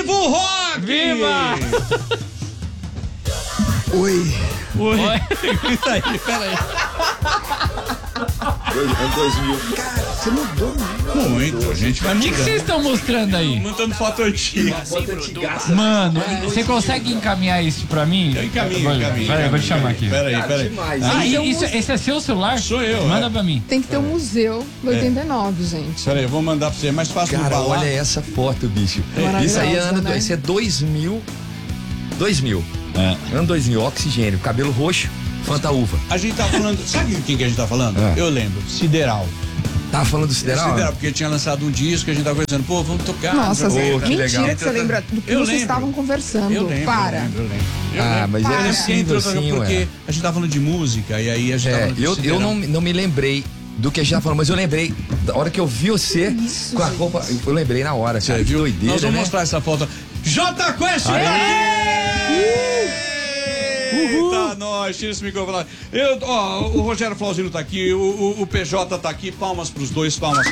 Viva o rock! Viva! Oi. Peraí. Ano 2000. Cara, você mudou Muito, a gente vai O que mudando. vocês estão mostrando aí? Montando foto antiga. Mano, você consegue encaminhar isso pra mim? Eu encaminho. Peraí, eu vou te chamar aqui. Peraí. Demais. Ah, esse é seu celular? Sou eu, Manda é. pra mim. Tem que ter um museu do 89, gente. Peraí, eu vou mandar pra você. É mais fácil Cara, falar. olha essa foto, bicho. Isso aí é ano, né? esse é 2000. 2000. Ano 2000, oxigênio, cabelo roxo, Fanta Uva. A gente tá falando. Sabe de quem que a gente tá falando? Eu lembro. Sideral. Tava falando do Sideral? Sideral, porque tinha lançado um disco que a gente tava conversando. Pô, vamos tocar. Nossa, não sei o quê. que mentira legal. que você lembra do que Eu vocês lembro. estavam conversando. Eu lembro. Para. Eu lembro. Mas Para. é Porque possível sim, porque ué. a gente tava falando de música e aí a gente tava falando de Eu Sideral. não me lembrei do que a gente tava falando, mas eu lembrei, da hora que eu vi você Isso, com a gente. roupa, eu lembrei na hora, cara, Você que viu? doideira, Nós vamos né? mostrar essa foto. J Quest! Eita, nós, tira esse microfone. O Rogério Flauzino tá aqui, o PJ tá aqui. Palmas pros dois, palmas.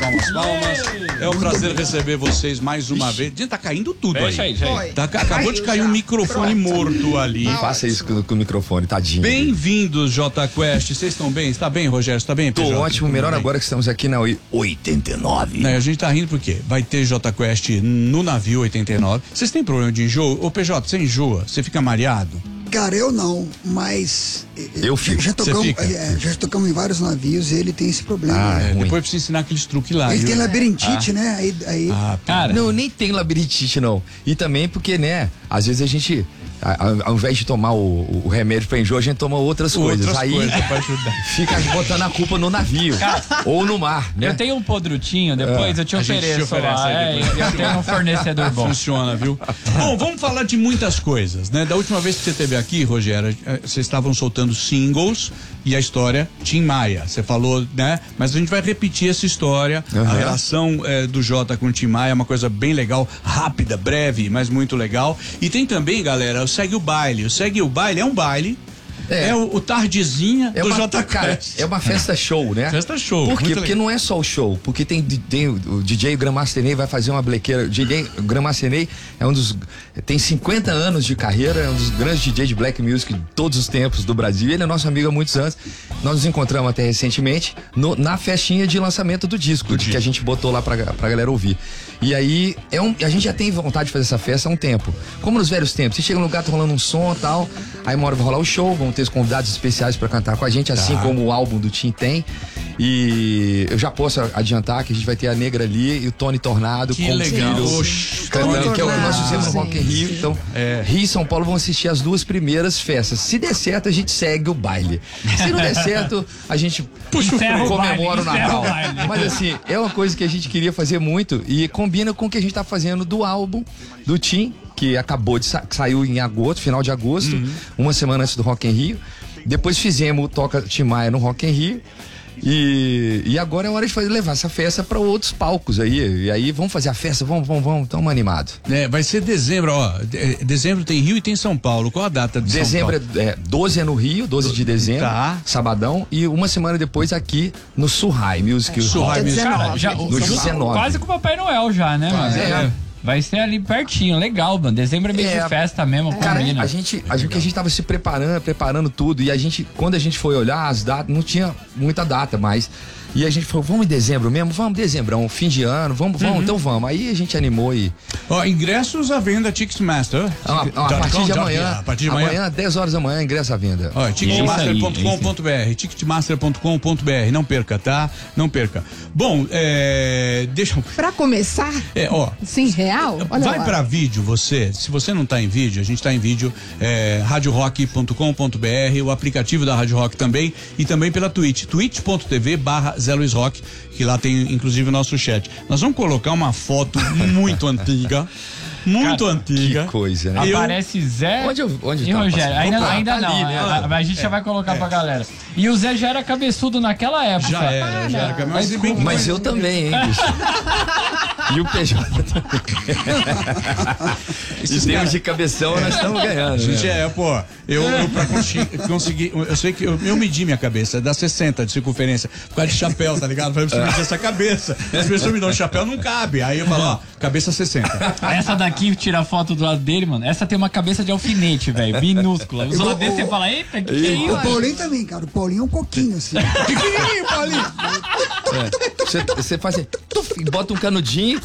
É um prazer receber vocês mais uma vez. Gente, tá caindo tudo aí. Deixa aí. Acabou de cair um microfone morto ali. Não faça isso com o microfone, tadinho. Bem-vindos, J Quest. Vocês estão bem? Está bem, Rogério? Está bem, Tô PJ? ótimo, Tudo melhor bem? agora que estamos aqui na 89. Né, a gente tá rindo porque vai ter J Quest no navio 89. Vocês têm problema de enjoo? Ô PJ, você enjoa? Você fica mareado? Cara, eu não, mas. Eu fico. Já tocamos, Você fica? já tocamos em vários navios e ele tem esse problema. ruim. Depois precisa ensinar aqueles truques lá. ele viu? tem labirintite, né? Aí Cara, Não, nem tem labirintite, não. E também porque, né, às vezes a gente, ao invés de tomar o remédio pra enjoo, a gente toma outras coisas. Aí pra ajudar. fica botando a culpa no navio ou no mar, né? eu tenho um podrutinho, depois eu te A gente te ofereço oferece lá. aí depois. Eu tenho um fornecedor bom. Funciona, viu? Bom, vamos falar de muitas coisas, né? Da última vez que você esteve aqui, Rogério, vocês estavam soltando singles e a história Tim Maia. Você falou, né? Mas a gente vai repetir essa história. A relação do Jota com o Tim Maia é uma coisa bem legal, rápida, breve, mas muito legal. E tem também, galera, o Segue o Baile. O Segue o Baile é um baile. É o Tardezinha do J Cara, Quest. é uma festa show, né? Festa show. Por quê? muito Porque legal. não é só o show. Porque tem o DJ Grandmaster vai fazer uma blequeira. O DJ Grandmaster é um dos. Tem 50 anos de carreira, é um dos grandes DJs de black music de todos os tempos do Brasil. Ele é nosso amigo há muitos anos. Nós nos encontramos até recentemente na festinha de lançamento do disco, que a gente botou lá pra galera ouvir. E aí, a gente já tem vontade de fazer essa festa há um tempo. Como nos velhos tempos. Você chega no lugar, tá rolando um som e tal. Aí uma hora vai rolar o show, vão ter os convidados especiais pra cantar com a gente, assim como o álbum do Tim tem. E eu já posso adiantar que a gente vai ter a Negra ali e o Tony Tornado Que com legal. o filho Oxi, cantando, que é o que nós fizemos no Sim. Rock in Rio. Então, Rio e São Paulo vão assistir as duas primeiras festas. Se der certo, a gente segue o baile. Se não der certo, a gente Encerra o comemora o baile, Natal. encerra o baile. Mas assim, é uma coisa que a gente queria fazer muito e combina com o que a gente tá fazendo do álbum do Tim, que acabou de saiu em agosto, final de agosto, uma semana antes do Rock in Rio. Depois fizemos o Toca Tim Maia no Rock in Rio. E agora é hora de levar essa festa para outros palcos aí. E aí vamos fazer a festa, vamos, tamo animado. Vai ser dezembro, ó. Dezembro tem Rio e tem São Paulo. Qual a data de Dezembro São Paulo? 12 é no Rio, 12 de dezembro, Tá. sabadão, e uma semana depois aqui no Surrai Music Surrai Hall. Music. Cara, já, No 19. quase com o Papai Noel já, né, mano? É. Vai ser ali pertinho, legal, mano. Dezembro é mês de festa mesmo, Cara, combina. a gente tava se preparando tudo, e quando a gente foi olhar as datas, não tinha muita data mais. E a gente falou, vamos em dezembro mesmo? Vamos, dezembrão, fim de ano, vamos, então vamos. Aí a gente animou e... Ó, ingressos à venda Ticketmaster. A partir de amanhã, A partir de amanhã. 10 horas da manhã, ingresso à venda. Ó, ticketmaster.com.br, ticketmaster.com.br, não perca, tá? Não perca. Bom, deixa eu... pra começar, ó, sim, real, olha vai lá. pra vídeo se você não tá em vídeo, a gente tá em vídeo, radiorock.com.br, o aplicativo da Rádio Rock também, e também pela Twitch, twitch.tv/Zé Luiz Rock, que lá tem inclusive o nosso chat. Nós vamos colocar uma foto muito antiga, muito antiga. Que coisa, né? Aparece Zé Onde e tá? Rogério. Ainda Opa, não, ali, né? a gente já vai colocar pra galera. E o Zé já era cabeçudo naquela época. Já era, Mas eu também, hein, bicho? E o PJ também. E temos de cabeção, nós estamos ganhando. Gente, né? pô, eu pra conseguir, eu sei que eu medi minha cabeça, dá 60 de circunferência, por causa de chapéu, tá ligado? Eu preciso medir essa cabeça. As pessoas me dão um chapéu, não cabe. Aí eu falo, ó, cabeça 60. Essa daqui, tira a foto do lado dele, mano. Essa tem uma cabeça de alfinete, velho, minúscula. Os lados desse você fala, eita, que é isso? O Paulinho também, cara. O Paulinho é um coquinho, assim. Pequenininho, Paulinho. Você faz assim, tuf, bota um canudinho.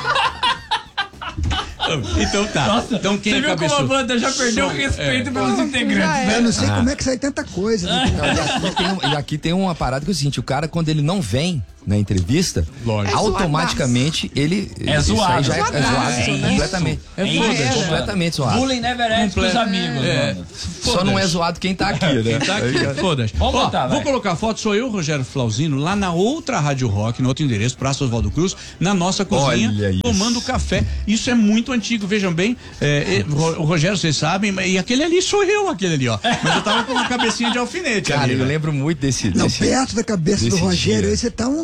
Então tá. Nossa, então quem você é viu como a cabeçudo? banda já perdeu o respeito pelos integrantes, Eu né? não sei como é que sai tanta coisa. Né? E aqui tem uma parada que é o seguinte, o cara quando ele não vem na entrevista, Lógico. automaticamente ele É isso aí zoado. já é zoado, Isso. completamente. Completamente zoado. Bullying never ends pros amigos, mano. Só não é zoado quem tá aqui, né? Tá aqui, foda-se. Vamos Ó, botar, vou vai. colocar a foto, sou eu, Rogério Flauzino, lá na outra Rádio Rock, no outro endereço, Praça Oswaldo Cruz, na nossa cozinha, Olha isso. tomando café. Isso é muito antigo, vejam bem. O Rogério, vocês sabem, e aquele ali sou eu, aquele ali, ó. Mas eu tava com uma cabecinha de alfinete Cara, ali. eu né? lembro muito desse. Não, perto da cabeça do desse Rogério, dia. aí você tá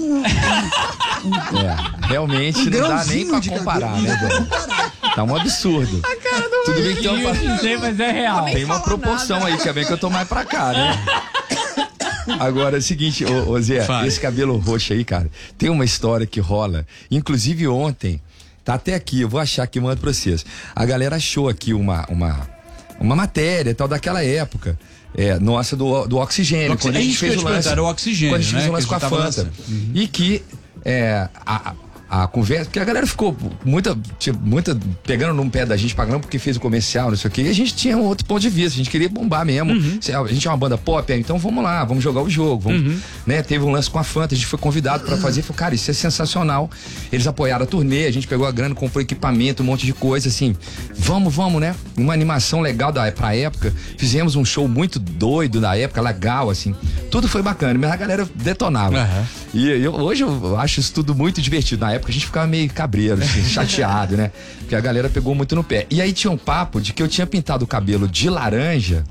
Realmente não dá nem grãozinho pra de comparar, cabelo, né, não dá pra velho? comparar. Tá um absurdo. Tudo bem que tem uma, Não sei, mas é real. tem uma proporção aí, quer ver que eu tô mais pra cá, né? Agora é o seguinte, ô Zé, Fale. esse cabelo roxo aí, cara, tem uma história que rola. Inclusive ontem, tá até aqui, eu vou achar que mando pra vocês. A galera achou aqui uma matéria e tal daquela época. Nossa, do oxigênio. Quando a gente fez o lance. Era o oxigênio, Quando a gente né? fez o lance que com a gente tava Fanta. lançando. E que a conversa, porque a galera ficou muita pegando num pé da gente, pagando porque fez o comercial, não sei o quê, e a gente tinha um outro ponto de vista, a gente queria bombar mesmo. A gente é uma banda pop, então vamos lá, vamos jogar o jogo, vamos, né? Teve um lance com a Fanta, a gente foi convidado pra fazer, falou, cara, isso é sensacional. Eles apoiaram a turnê, a gente pegou a grana, comprou equipamento, um monte de coisa, assim, vamos, né? Uma animação legal pra época, fizemos um show muito doido na época, legal, assim, tudo foi bacana, mas a galera detonava. E hoje eu acho isso tudo muito divertido. Na época a gente ficava meio cabreiro, assim, chateado, né? Porque a galera pegou muito no pé. E aí tinha um papo de que eu tinha pintado o cabelo de laranja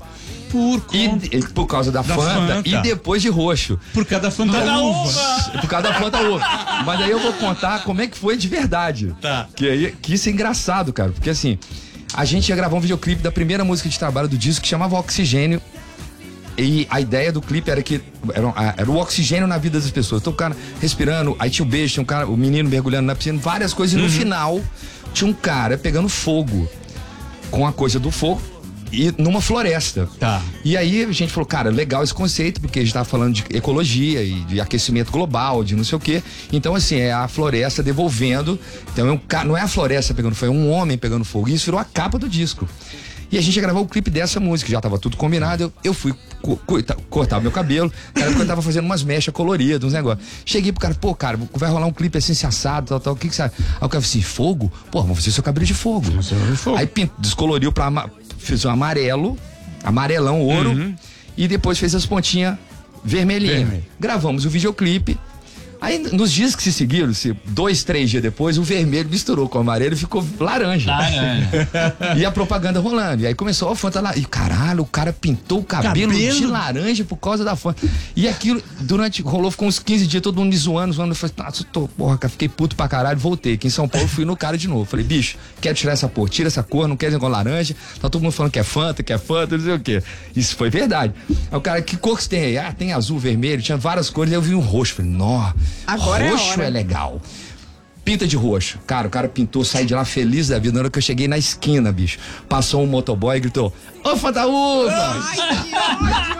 por causa da Fanta e depois de roxo. Por causa da Fanta uva. Por causa da Fanta uva. Mas aí eu vou contar como é que foi de verdade. Tá. Que isso é engraçado, cara. Porque assim, a gente ia gravar um videoclipe da primeira música de trabalho do disco que chamava Oxigênio. E a ideia do clipe era que era o oxigênio na vida das pessoas. Então o cara respirando, aí tinha o beijo, tinha um cara, o menino mergulhando na piscina, várias coisas. E no final tinha um cara pegando fogo, com a coisa do fogo, e numa floresta. Tá. E aí a gente falou, cara, legal esse conceito, porque a gente tava falando de ecologia e de aquecimento global, de não sei o quê. Então, assim, é a floresta devolvendo. Então, não é a floresta pegando fogo, é um homem pegando fogo. E isso virou a capa do disco. E a gente ia gravar o clipe dessa música, já tava tudo combinado. Eu fui cortar o meu cabelo, cara, porque eu tava fazendo umas mechas coloridas, uns negócios. Cheguei pro cara, pô, cara, vai rolar um clipe assim, se assado, tal, o que você acha? Aí o cara falou assim, fogo? Pô, vamos fazer seu cabelo de fogo. Aí descoloriu fez um amarelão, ouro, e depois fez as pontinhas vermelhinhas. Gravamos o videoclipe. Aí, nos dias que se seguiram, 2, 3 dias depois, o vermelho misturou com o amarelo e ficou laranja. E a propaganda rolando. E aí começou a Fanta lá. E caralho, o cara pintou o cabelo de laranja por causa da Fanta. E aquilo, rolou, ficou uns 15 dias, todo mundo me zoando. Eu falei, porra, cara, fiquei puto pra caralho, voltei. Aqui em São Paulo, fui no cara de novo. Falei, bicho, quero tirar essa porra, tira essa cor, não quero igual laranja. Tá todo mundo falando que é Fanta, não sei o quê. Isso foi verdade. Aí o cara, que cor que você tem aí? Ah, tem azul, vermelho, tinha várias cores. Aí eu vi um roxo. Falei, nó. Agora roxo é legal. Pinta de roxo. Cara, o cara pintou, saí de lá feliz da vida. Na hora que eu cheguei na esquina, bicho, passou um motoboy e gritou, ô Fantaúva! Ai, que ódio!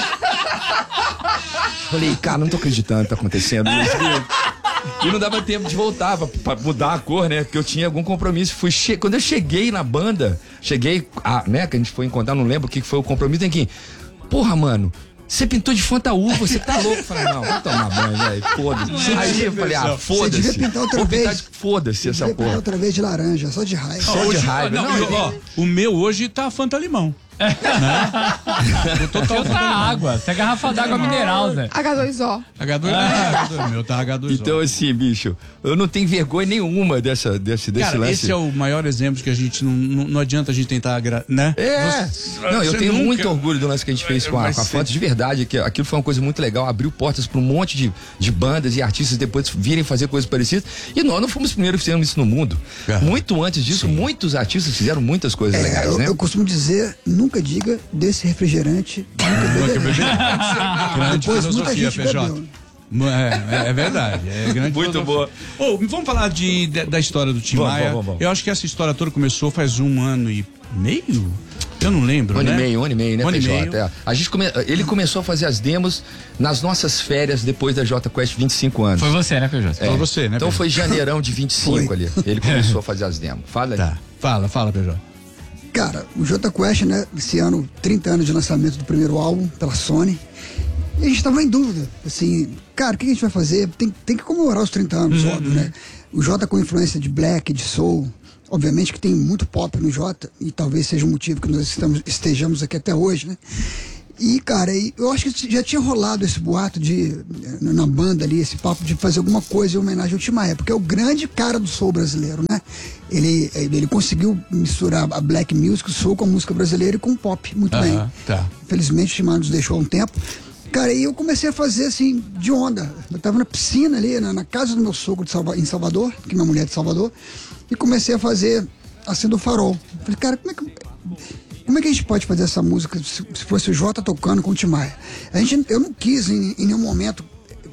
Falei, cara, não tô acreditando que tá acontecendo isso. E não dava tempo de voltar pra mudar a cor, né? Porque eu tinha algum compromisso. Quando eu cheguei na banda, né? Que a gente foi encontrar, não lembro o que foi o compromisso. Tem que, porra, mano, você pintou de Fantaúva, você tá louco? Eu falei, não, vou tomar banho, velho, foda-se. Aí eu falei, foda-se. Você devia pintar outra vez. Foda-se essa Devia pintar porra. outra vez de laranja, só de raiva. Só de raiva. O meu hoje tá Fanta Limão. Outra água. Você é garrafa d'água mineral, Zé. H2O. H2O, meu tá H2O. Então, assim, bicho, eu não tenho vergonha nenhuma desse Cara, lance. esse é o maior exemplo que a gente não adianta a gente tentar, né? Não, eu Você tenho nunca- muito orgulho do lance que a gente fez com a Fonte, de verdade, que aquilo foi uma coisa muito legal, abriu portas para um monte de bandas e artistas depois virem fazer coisas parecidas, e nós não fomos os primeiros que fizemos isso no mundo. Muito antes disso, muitos artistas fizeram muitas coisas legais, né? Eu costumo dizer, nunca diga desse refrigerante, nunca beba. Grande Depois muita filosofia, gente PJ. bebeu. É verdade, é grande Muito filosofia. Vamos falar da história do Tim Vamos, Maia. vamos. Eu acho que essa história toda começou faz 1 ano e meio? Eu não lembro, Um ano né? e meio, né, Um ano e PJ? meio. É. Ele começou a fazer as demos nas nossas férias depois da J Quest 25 anos. Foi você, né, PJ? Foi você, né? Então PJ? foi janeirão de 25 Foi. ali. Ele começou a fazer as demos. Fala aí. Tá, fala, PJ. Cara, o Jota Quest, né, esse ano, 30 anos de lançamento do primeiro álbum pela Sony. E a gente tava em dúvida, assim, cara, o que a gente vai fazer? Tem que comemorar os 30 anos, óbvio, né? O Jota com influência de black, de soul, obviamente que tem muito pop no Jota, e talvez seja o motivo que nós estejamos aqui até hoje, né? E, cara, eu acho que já tinha rolado esse boato na banda ali, esse papo de fazer alguma coisa em homenagem ao Tim Maia, porque é o grande cara do soul brasileiro, né? Ele conseguiu misturar a black music, o soul com a música brasileira e com o pop, muito bem. Tá. Infelizmente o Tim Maia nos deixou há um tempo. Cara, e eu comecei a fazer assim, de onda. Eu tava na piscina ali, na casa do meu sogro em Salvador, que minha mulher é de Salvador, e comecei a fazer assim do Farol. Falei, cara, como é que a gente pode fazer essa música se fosse o Jota tocando com o Tim Maia? Eu não quis em nenhum momento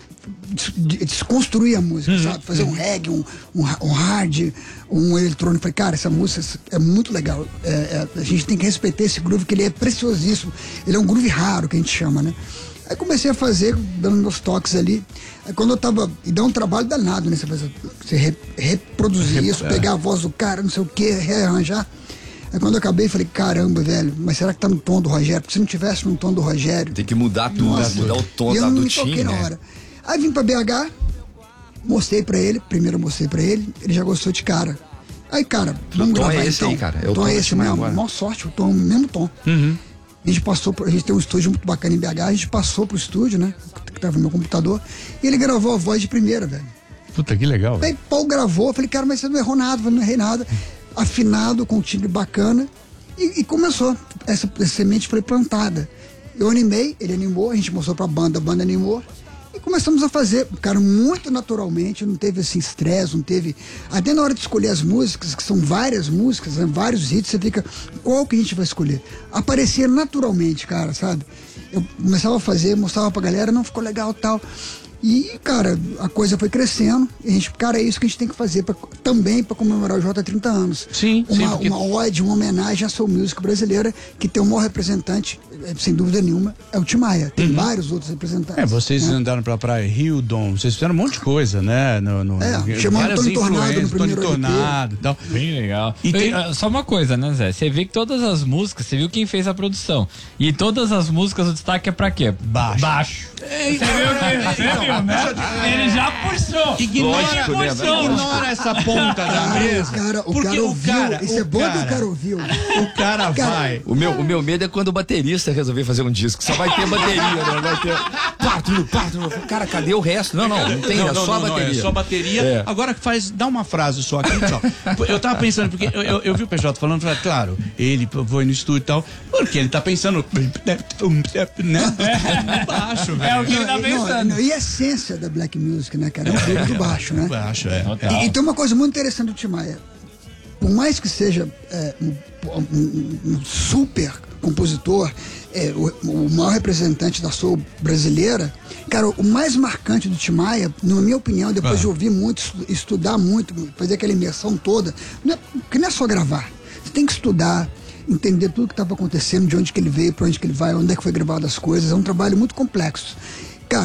desconstruir a música, sabe? Fazer um reggae, um hard, um eletrônico. Falei, cara, essa música é muito legal. A gente tem que respeitar esse groove, que ele é preciosíssimo. Ele é um groove raro, que a gente chama, né? Aí comecei a fazer, dando meus toques ali. Aí quando eu tava... E dá um trabalho danado, né? Você reproduzir isso, pegar a voz do cara, não sei o quê, rearranjar. Aí quando eu acabei, falei, caramba, velho, mas será que tá no tom do Rogério? Porque se não tivesse no tom do Rogério... Tem que mudar tudo, mudar o tom E eu do não me time, toquei na né? hora. Aí vim pra BH, mostrei pra ele, primeiro eu mostrei pra ele já gostou de cara. Aí, cara, vamos tom é gravar esse então. aí, cara, é o o tom tom é do esse Tim Maia mesmo, agora. maior sorte, o tom, o mesmo tom. A gente tem um estúdio muito bacana em BH, a gente passou pro estúdio, né, que tava no meu computador, e ele gravou a voz de primeira, velho. Puta, que legal. Aí Paul gravou, eu falei, cara, mas você não errou nada, eu não errei nada. Afinado, com um timbre bacana, e começou. Essa semente foi plantada. Eu animei, ele animou, a gente mostrou pra banda, a banda animou. E começamos a fazer, cara, muito naturalmente, não teve assim estresse, não teve... Até na hora de escolher as músicas, que são várias músicas, né, vários hits, você fica, qual que a gente vai escolher? Aparecia naturalmente, cara, sabe? Eu começava a fazer, mostrava pra galera, não ficou legal, tal... E, cara, a coisa foi crescendo. E a gente, cara, é isso que a gente tem que fazer também para comemorar o Jota 30 anos. Sim, porque... Uma ode, uma homenagem à soul music brasileira, que tem o maior representante, sem dúvida nenhuma, é o Tim Maia. Tem vários outros representantes. Vocês né? andaram pra praia Rio Dom, vocês fizeram um monte de coisa, né? Chamando várias Tony Tornado no influências, Tony primeiro Tornado e tal. Bem legal. E tem- Só uma coisa, né, Zé? Você vê que todas as músicas, você viu quem fez a produção. E todas as músicas, o destaque é pra quê? Baixo. Você viu, né? Ele já puxou. Ignora essa ponta da mesa. O porque cara ouviu. Isso é bom que o cara ouviu. O cara vai. O meu medo é quando o baterista resolver fazer um disco. Só vai ter bateria, né? Vai ter. Cara, cadê o resto? Não tem, é só a bateria. É só bateria. É. Agora dá uma frase só aqui, só. Eu tava pensando, porque eu vi o PJ falando, falei, claro, ele foi no estúdio e tal, porque ele tá pensando, né? Baixo, velho. É o que ele tá pensando. E a essência da black music, né, cara? É um grupo do baixo, né? Baixo, E tem uma coisa muito interessante do Tim Maia. Por mais que seja um super compositor, o maior representante da soul brasileira, cara, o mais marcante do Tim Maia, na minha opinião, depois de ouvir muito, estudar muito, fazer aquela imersão toda, que não é só gravar. Você tem que estudar, entender tudo que estava acontecendo, de onde que ele veio, para onde que ele vai, onde é que foi gravado as coisas. É um trabalho muito complexo. Cara,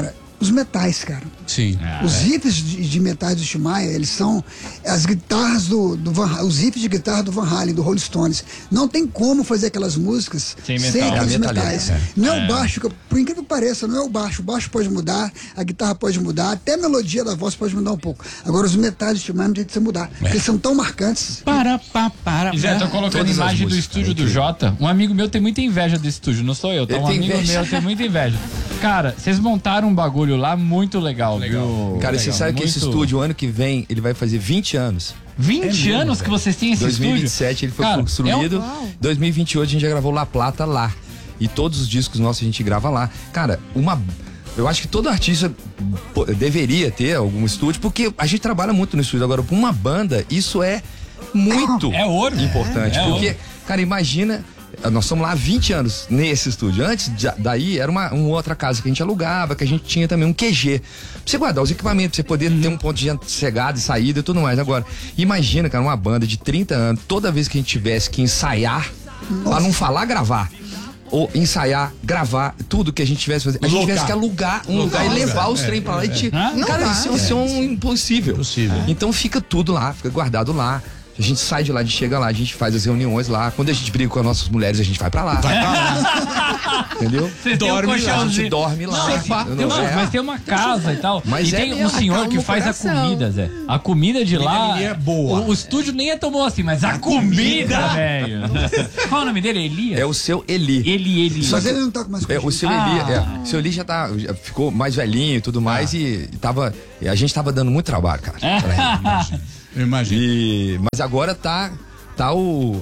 os metais, cara. Sim. Os riffs de metais do Tim Maia, eles são as guitarras os riffs de guitarra do Van Halen, do Rolling Stones. Não tem como fazer aquelas músicas Sem metal. sem aqueles Metallica, metais. é. Não é o baixo, por incrível que pareça, não é o baixo. O baixo pode mudar, a guitarra pode mudar, até a melodia da voz pode mudar um pouco. Agora, os metais do Tim Maia não tem que você mudar, porque eles são tão marcantes. Para. Zé, tô colocando Todas as imagem do músicas, estúdio do Jota. Um amigo meu tem muita inveja desse estúdio, não sou eu, tá? Ele Um tem amigo inveja. meu tem muita inveja. Cara, vocês montaram um bagulho lá muito legal, viu? Cara, você Legal, sabe que esse muito- estúdio, ano que vem, ele vai fazer 20 anos. 20 anos que vocês têm esse 2027 ele foi Cara, construído. 2028 a gente já gravou La Plata lá. E todos os discos nossos a gente grava lá. Cara, eu acho que todo artista deveria ter algum estúdio, porque a gente trabalha muito no estúdio. Agora, pra uma banda, isso é muito É ouro. importante. É Porque, ouro. cara, imagina, nós estamos lá há 20 anos nesse estúdio. Antes daí era uma outra casa que a gente alugava, que a gente tinha também um QG. Pra você guardar os equipamentos, pra você poder ter um ponto de chegada e saída e tudo mais. Agora, imagina, cara, uma banda de 30 anos, toda vez que a gente tivesse que ensaiar, pra não falar gravar, ou ensaiar, gravar, tudo que a gente tivesse que fazer, a gente tivesse que alugar um lugar e levar os trem pra lá e cara, isso é um impossível. Então fica tudo lá, fica guardado lá. A gente sai de lá, a gente chega lá, a gente faz as reuniões lá. Quando a gente briga com as nossas mulheres, a gente vai pra lá. Entendeu? Você tem um A gente colchãozinho. dorme lá. Mas tem uma casa e tal. Mas e é tem um mesmo. senhor Acalma que o faz a coração. comida, Zé. A comida de lá. ali é boa. O estúdio nem é tão bom assim, mas a comida, velho. Qual é o nome dele? Elias? É o seu Eli. Eli. Mas ele não toca mais com a O gente. seu Eli, o seu Eli já ficou mais velhinho e tudo mais e a gente tava dando muito trabalho, cara. pra ele. Eu imagino. Mas agora tá o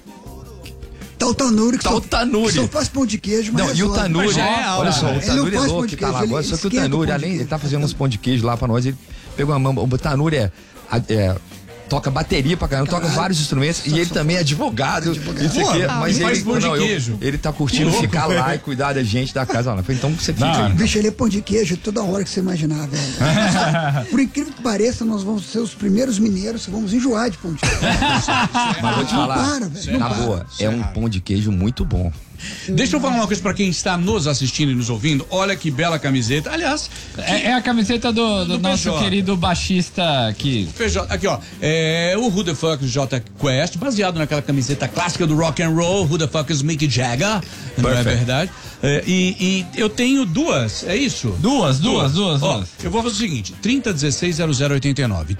Tá o Tanuri, que Tá o Tanuri. que só faz pão de queijo, mas Não, e o resolve. Tanuri, já é olha só, o Ele Tanuri não é faz louco pão de que tá lá queijo, agora, ele só que o esquenta o Tanuri, pão de além, queijo. ele tá fazendo uns pão de queijo lá pra nós, ele pegou uma mão, o Tanuri toca bateria pra caramba, toca vários instrumentos e ele também é advogado. Isso aqui, mas faz ele, pão de não, queijo. ele tá curtindo ficar lá e cuidar da gente da casa lá. Eu falei, então você fica. Bicho, ele é pão de queijo toda hora que você imaginar, velho. Por incrível que pareça, nós vamos ser os primeiros mineiros que vamos enjoar de pão de queijo. Mas vou te falar, para, velho, na não para. boa, é um pão de queijo muito bom. Deixa eu falar uma coisa pra quem está nos assistindo e nos ouvindo. Olha que bela camiseta. Aliás, É a camiseta do nosso PJ. querido baixista aqui. PJ, aqui ó, o Who the Fuck J Quest, baseado naquela camiseta clássica do rock and roll, Who the Fuck is Mick Jagger, não é Perfect. verdade? E eu tenho duas, é isso? Duas. Ó, eu vou fazer o seguinte, 3016-0089,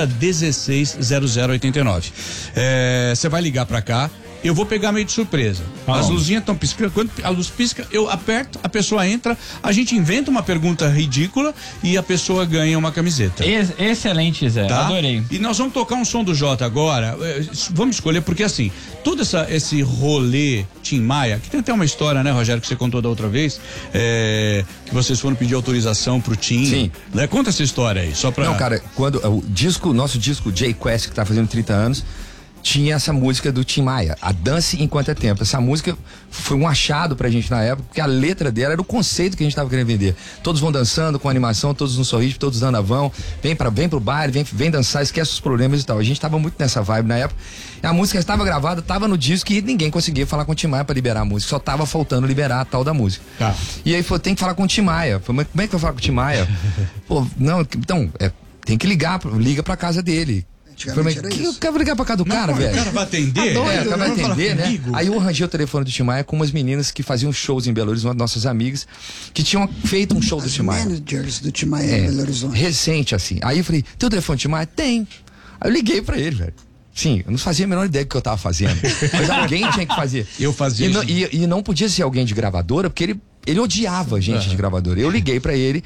3016-0089. Você vai ligar pra cá, eu vou pegar meio de surpresa. As luzinhas estão piscando, quando a luz pisca, eu aperto, a pessoa entra, a gente inventa uma pergunta ridícula e a pessoa ganha uma camiseta. Excelente, Zé. Tá? Adorei. E nós vamos tocar um som do Jota agora. Vamos escolher, porque assim, todo esse rolê Tim Maia, que tem até uma história, né, Rogério, que você contou da outra vez, que vocês foram pedir autorização pro Tim. Sim. Né? Conta essa história aí, só pra. Não, cara, quando nosso disco J Quest, que tá fazendo 30 anos, tinha essa música do Tim Maia, A Dance Enquanto é Tempo. Essa música foi um achado pra gente na época, porque a letra dela era o conceito que a gente tava querendo vender. Todos vão dançando com animação, todos no sorriso, todos dando a vão, vem pro baile, vem dançar, esquece os problemas e tal. A gente tava muito nessa vibe na época. A música estava gravada, tava no disco e ninguém conseguia falar com o Tim Maia pra liberar a música. Só tava faltando liberar a tal da música. Tá. E aí falou, tem que falar com o Tim Maia. Falei, mas como é que eu falo com o Tim Maia? Pô, não, então, tem que liga pra casa dele. Antigamente era Eu isso. quero ligar pra casa do cara, velho. O cara vai atender? O cara vai Vai falar atender, né? comigo? Aí eu arranjei o telefone do Tim Maia com umas meninas que faziam shows em Belo Horizonte, nossas amigas, que tinham feito um show do Os Tim Maia. managers do Tim Maia em Belo Horizonte. Recente, assim. Aí eu falei, tem o telefone do Tim Maia? Tem. Aí eu liguei pra ele, velho. Sim, eu não fazia a menor ideia do que eu tava fazendo. Mas alguém tinha que fazer. Eu fazia E não, isso. e não podia ser alguém de gravadora, porque ele odiava gente de gravadora. Eu liguei pra ele.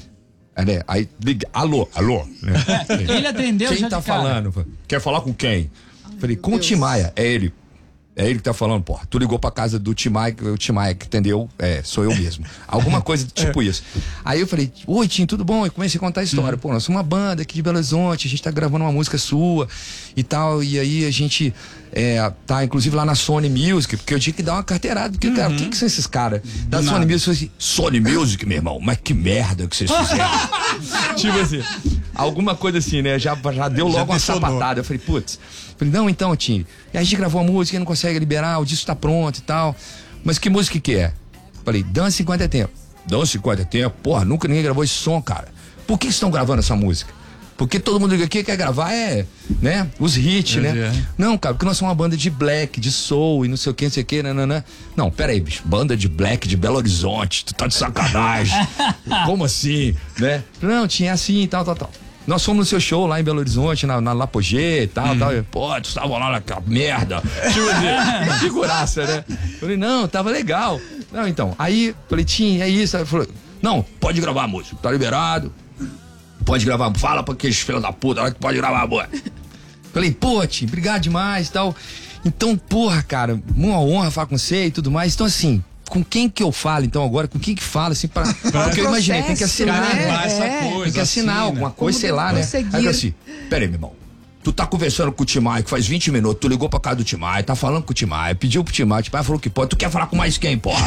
Aí liguei, alô. Ele atendeu já Quem de tá cara. falando? Quer falar com quem? Falei, com o Tim Maia. É ele. É ele que tá falando, porra. Tu ligou pra casa do Tim Maia, o Tim Maia que entendeu, sou eu mesmo. Alguma coisa tipo isso. Aí eu falei, oi Tim, tudo bom? Eu comecei a contar a história. Pô, nós somos uma banda aqui de Belo Horizonte, a gente tá gravando uma música sua e tal. E aí a gente tá inclusive lá na Sony Music, porque eu tinha que dar uma carteirada. Porque, cara, quem que são esses caras? Da Sony Music, eu falei assim, Sony Music, meu irmão, mas que merda que vocês fizeram. Tipo assim, alguma coisa assim, né? Já deu logo uma dessonou. sapatada. Eu falei, putz. Falei, não, então, Tim, a gente gravou a música, não consegue liberar, o disco tá pronto e tal. Mas que música que é? Falei, Dance Enquanto é Tempo. Dança Enquanto Tempo, porra, nunca ninguém gravou esse som, cara. Por que estão gravando essa música? Porque todo mundo aqui quer gravar né, os hits, né? Não, cara, porque nós somos uma banda de black, de soul e não sei o que, nananã. Não, pera aí, bicho, banda de black de Belo Horizonte, tu tá de sacanagem. Como assim, né? Não, tinha assim e tal. Nós fomos no seu show lá em Belo Horizonte, na Lapogê e tal. Pô, tu estavam lá naquela merda. Tipo, figuraça, né? Falei, não, tava legal. Não, então, aí, falei, Tim, é isso. Aí falou, não, pode gravar a música, tá liberado. Pode gravar, fala pra aqueles filhos da puta que pode gravar a música. Falei, pô, Tim, obrigado demais e tal. Então, porra, cara, uma honra falar com você e tudo mais. Então, assim, com quem que eu falo, então, agora? Com quem que fala, assim, porque eu imaginei, tem que assinar, tem que assinar alguma coisa, sei lá, né? Aí eu assim, pera aí, meu irmão. Tu tá conversando com o Timai, que faz 20 minutos, tu ligou pra casa do Timai, tá falando com o Timai, pediu pro Timai, o Timai falou que pode, tu quer falar com mais quem, porra?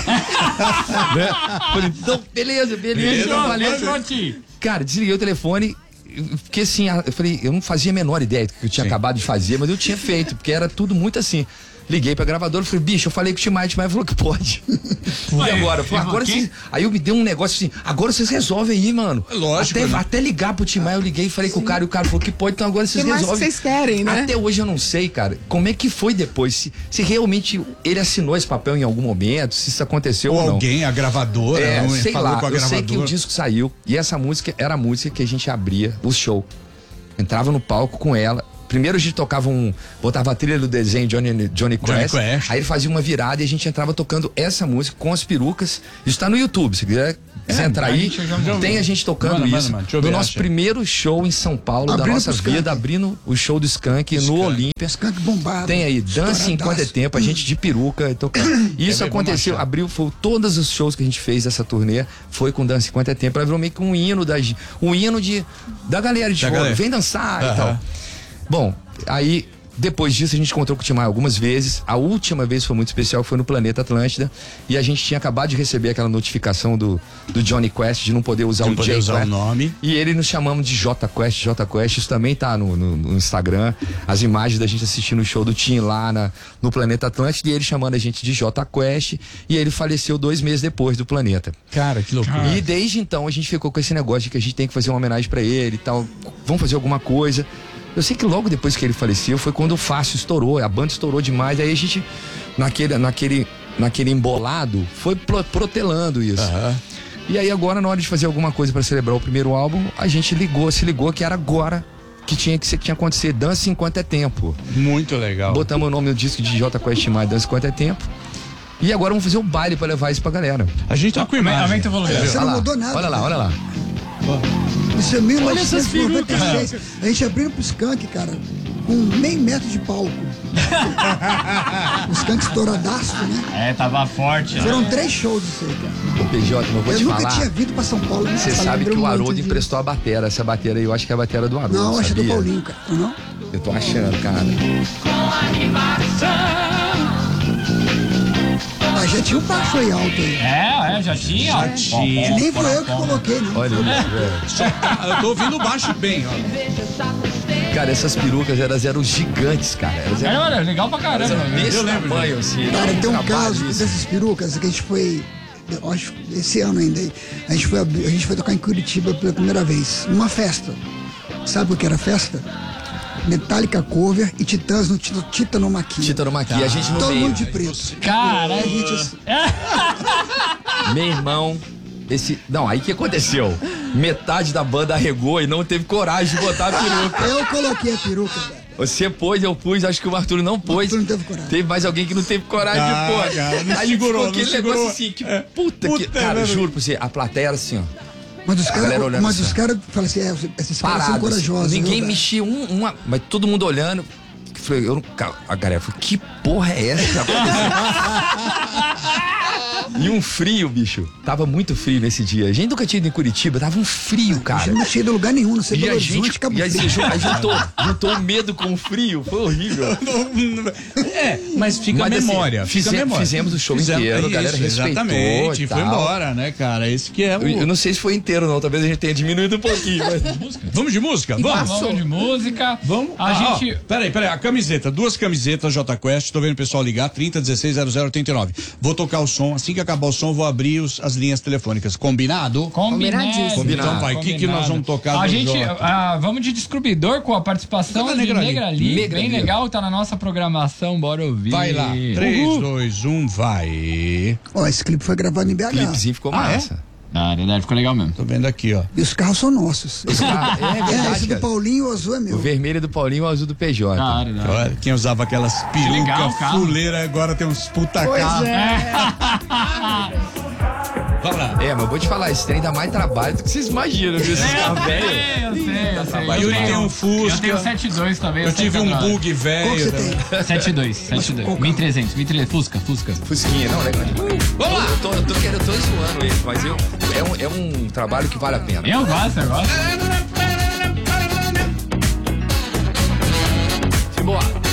Né? Falei, então, beleza, valeu. Cara, desliguei o telefone, porque assim, eu falei, eu não fazia a menor ideia do que eu tinha acabado de fazer, mas eu tinha feito, porque era tudo muito assim. Liguei pra gravadora, falei, bicho, eu falei com o Timai falou que pode. E agora? Agora vocês. Aí eu me dei um negócio assim, agora vocês resolvem aí, mano. Lógico. Até ligar pro Timai, eu liguei e falei com o cara, e o cara falou que pode, então agora vocês resolvem. O que mais vocês querem, né? Até hoje eu não sei, cara, como é que foi depois, se realmente ele assinou esse papel em algum momento, se isso aconteceu ou não. Alguém, a gravadora, não sei falou lá, com a gravadora. eu sei que o disco saiu e essa música era a música que a gente abria o show. Entrava no palco com ela. Primeiro a gente tocava botava a trilha do desenho Johnny Quest, aí ele fazia uma virada e a gente entrava tocando essa música com as perucas. Isso tá no YouTube, se quiser entrar aí, tem a gente tocando isso. No nosso primeiro show em São Paulo, da nossa vida, abrindo o show do Skank no Olímpia. Skank bombado. Tem aí, Dança Enquanto Tempo, a gente de peruca tocando. Isso aconteceu, abriu, foi todos os shows que a gente fez dessa turnê, foi com Dança Enquanto Tempo, virou meio que um hino da galera de fora, vem dançar e tal. Bom, aí depois disso a gente encontrou com o Timai algumas vezes. A última vez foi muito especial, foi no Planeta Atlântida. E a gente tinha acabado de receber aquela notificação do Johnny Quest de não poder usar o J Quest. O nome. E ele nos chamamos de J Quest. Isso também tá no Instagram. As imagens da gente assistindo o show do Tim lá no Planeta Atlântida. E ele chamando a gente de J Quest. E ele faleceu 2 meses depois do Planeta. Cara, que loucura. E desde então a gente ficou com esse negócio de que a gente tem que fazer uma homenagem pra ele e tal. Vamos fazer alguma coisa. Eu sei que logo depois que ele faleceu foi quando o Fácil estourou, a banda estourou demais, aí a gente, naquele embolado, foi protelando isso. E aí agora, na hora de fazer alguma coisa para celebrar o primeiro álbum, a gente se ligou que era agora que tinha que acontecer, Dança Enquanto é Tempo. Muito legal. Botamos o nome no disco de J Quest mais Dança Enquanto é Tempo. E agora vamos fazer um baile para levar isso pra galera. A gente tá com imagem. Você não mudou nada. Olha lá. Isso é 1996. A gente abrindo pro Skank, cara, com meio metro de palco. O Skank estouradaço, né? Tava forte. Foram 3 shows disso aí, cara. Ô, PJ, não vou te falar. Eu nunca tinha vindo pra São Paulo. Você sabe que o Haroldo emprestou a batera. Essa batera aí, eu acho que é a batera do Haroldo. Não, acho que é do Paulinho, cara. Não? Eu tô achando, cara. Mas já tinha um baixo aí alto aí. Já tinha. Nem foi eu que coloquei, não. Olha isso, velho. Eu tô ouvindo o baixo bem, ó. Cara, essas perucas, elas eram gigantes, cara. Olha, legal pra caramba. Desse tamanho, assim. Cara, tem um caso dessas perucas que a gente foi, eu acho, esse ano ainda, a gente foi tocar em Curitiba pela primeira vez, numa festa. Sabe o que era festa? Metallica cover e Titãs no Titanomaquia. Titanomaquia, a gente no todo meio. mundo de preto. Cara, Meu irmão, não, aí que aconteceu? Metade da banda arregou e não teve coragem de botar a peruca. Eu coloquei a peruca, velho. Você pôs, eu pus, acho que o Arthur não pôs. O Arthur não teve coragem. Teve mais alguém que não teve coragem de pôr. Cara, não aí segurou, ficou aquele negócio assim, que puta que... Cara, juro pra você, a plateia era assim, ó. Mas os caras falam assim, esses caras são corajosos. Ninguém mexia mas todo mundo olhando. A galera falou, que porra é essa que tá acontecendo? E um frio, bicho. Tava muito frio nesse dia. A gente nunca tinha ido em Curitiba, tava um frio, cara. A gente não tinha ido em lugar nenhum, não sei Belo Horizonte, Cabo Frio. Juntou o medo com o frio, foi horrível. Mas fica a memória. Fizemos o show inteiro, a galera respeitou. Exatamente, e foi embora, né, cara? Esse que é o... Eu não sei se foi inteiro, não. Talvez a gente tenha diminuído um pouquinho. Vamos de música? Vamos de música. Vamos. Peraí, a camiseta. 2 camisetas J Quest. Tô vendo o pessoal ligar. 30160089. Vou tocar o som. Assim que acabar o som, vou abrir as linhas telefônicas. Combinado? Combinadíssimo. Então vai, o que nós vamos tocar? A no gente, Jota? vamos de Descobridor com a participação Da de Negra Lee. Negra Lee. Negra Bem Lee. legal, tá na nossa programação, bora ouvir. Vai lá. 3, 2, 1, vai. Ó, esse clipe foi gravado em BH. O clipezinho ficou massa. Ah, verdade, ficou legal mesmo. Tô vendo aqui, ó. E os carros são nossos. É verdade, Esse do cara. Paulinho e o azul é O meu. vermelho do Paulinho e o azul do PJ. Da hora. Olha, quem usava aquelas legal, perucas carro. fuleira agora tem uns puta carros. Vamos lá. É, mas eu vou te falar, esse trem dá mais trabalho do que vocês imaginam, viu? Esses carros velhos. Eu sei. Yuri tem um Fusca. Eu tenho 7.2 também. Eu tive um bug Qual que velho. você tem? 7.2. 1.300. Fusca. Fusquinha, não, legal demais. Vamos lá! Eu tô zoando ele, mas é um trabalho que vale a pena. Eu gosto. Simbora!